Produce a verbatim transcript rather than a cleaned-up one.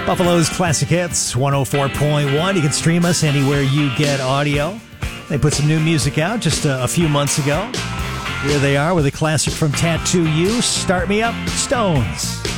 Buffalo's Classic Hits, one oh four point one. You can stream us anywhere you get audio. They put some new music out just a, a few months ago. Here they are with a classic from Tattoo You, Start Me Up, Stones.